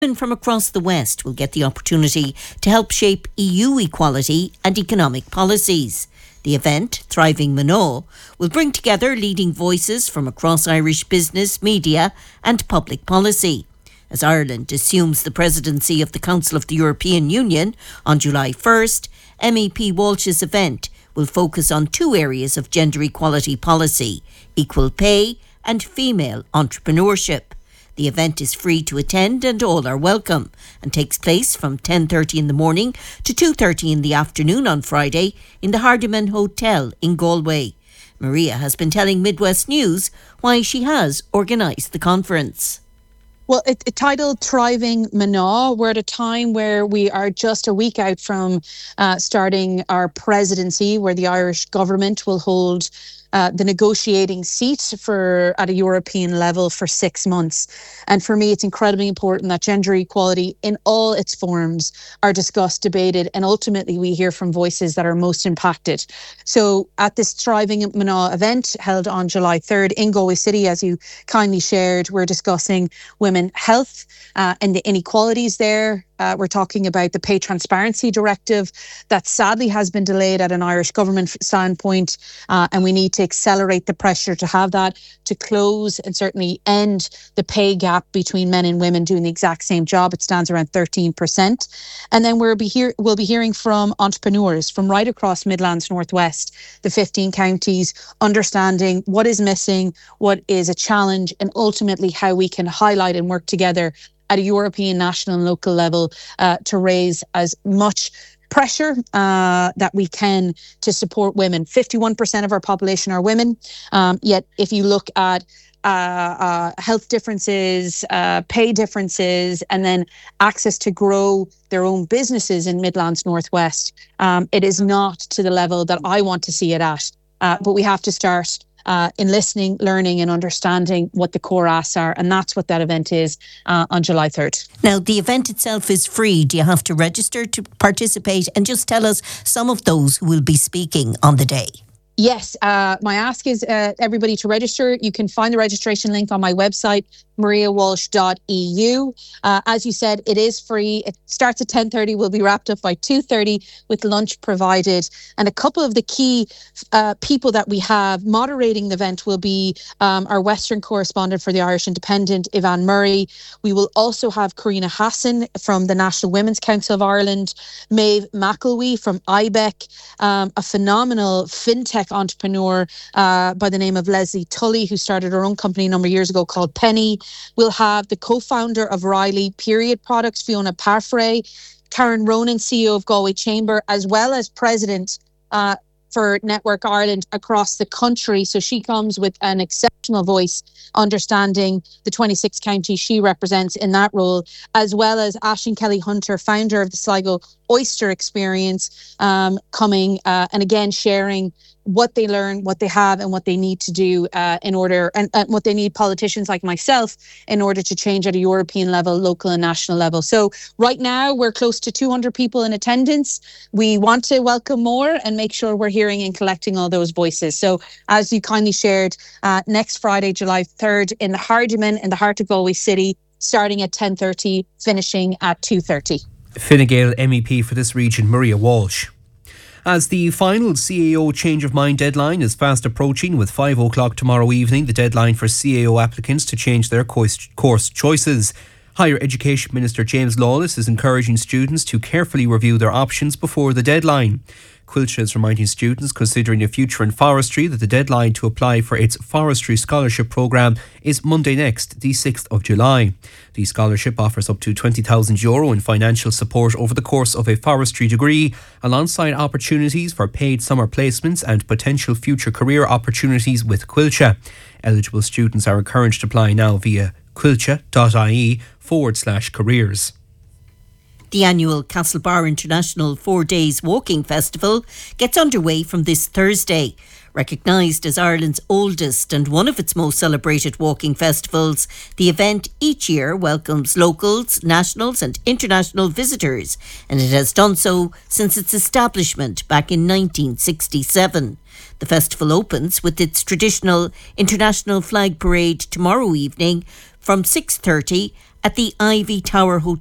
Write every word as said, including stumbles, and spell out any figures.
Women from across the West will get the opportunity to help shape E U equality and economic policies. The event, Thriving Mná, will bring together leading voices from across Irish business, media and public policy. As Ireland assumes the presidency of the Council of the European Union on July first, M E P Walsh's event will focus on two areas of gender equality policy: equal pay and female entrepreneurship. The event is free to attend and all are welcome, and takes place from ten thirty in the morning to two thirty in the afternoon on Friday in the Hardiman Hotel in Galway. Maria has been telling Midwest News why she has organised the conference. Well, it, it titled Thriving Mná. We're at a time where we are just a week out from uh, starting our presidency, where the Irish government will hold Uh, the negotiating seat for at a European level for six months. And for me, it's incredibly important that gender equality in all its forms are discussed, debated, and ultimately we hear from voices that are most impacted. So at this Thriving Mná event held on July third in Galway City, as you kindly shared, we're discussing women's health uh, and the inequalities there. Uh, we're talking about the Pay Transparency Directive that sadly has been delayed at an Irish government standpoint, uh, and we need to accelerate the pressure to have that, to close and certainly end the pay gap between men and women doing the exact same job. It stands around thirteen percent. And then we'll be, hear- we'll be hearing from entrepreneurs from right across Midlands Northwest, the fifteen counties, understanding what is missing, what is a challenge, and ultimately how we can highlight and work together at a European, national and local level uh, to raise as much pressure uh, that we can to support women. fifty-one percent of our population are women, um, yet if you look at uh, uh, health differences, uh, pay differences, and then access to grow their own businesses in Midlands Northwest, um, it is not to the level that I want to see it at. Uh, but we have to start Uh, in listening, learning and understanding what the core asks are. And that's what that event is uh, on July third. Now, the event itself is free. Do you have to register to participate? And just tell us some of those who will be speaking on the day. Yes, uh, my ask is uh, everybody to register. You can find the registration link on my website, maria walsh dot e u. Uh, as you said, it is free. It starts at ten thirty, will be wrapped up by two thirty with lunch provided. And a couple of the key uh, people that we have moderating the event will be um, our Western correspondent for the Irish Independent, Ivan Murray. We will also have Karina Hassan from the National Women's Council of Ireland, Maeve McElwee from I B E C, um, a phenomenal fintech entrepreneur uh, by the name of Leslie Tully, who started her own company a number of years ago called Penny. We'll have the co-founder of Riley Period Products, Fiona Parfray, Karen Ronan, C E O of Galway Chamber, as well as president uh, for Network Ireland across the country. So she comes with an exceptional voice, understanding the twenty-six counties she represents in that role, as well as Aisling Kelly-Hunter, founder of the Sligo Oyster Experience, um, coming uh, and again sharing what they learn, what they have, and what they need to do uh, in order, and, and what they need politicians like myself in order to change at a European level, local and national level. So right now we're close to two hundred people in attendance. We want to welcome more and make sure we're hearing and collecting all those voices. So as you kindly shared, uh, next Friday, July third in the Hardiman in the heart of Galway City, starting at ten thirty, finishing at two thirty. Fine Gael M E P for this region, Maria Walsh. As the final C A O change of mind deadline is fast approaching, with five o'clock tomorrow evening, the deadline for C A O applicants to change their course, course choices. Higher Education Minister James Lawless is encouraging students to carefully review their options before the deadline. Coillte is reminding students considering a future in forestry that the deadline to apply for its Forestry Scholarship Programme is Monday next, the sixth of July. The scholarship offers up to twenty thousand euro in financial support over the course of a forestry degree, alongside opportunities for paid summer placements and potential future career opportunities with Coillte. Eligible students are encouraged to apply now via coillte.ie forward slash careers. The annual Castlebar International Four Days Walking Festival gets underway from this Thursday. Recognised as Ireland's oldest and one of its most celebrated walking festivals, the event each year welcomes locals, nationals and international visitors, and it has done so since its establishment back in nineteen sixty-seven. The festival opens with its traditional International Flag Parade tomorrow evening from six thirty at the Ivy Tower Hotel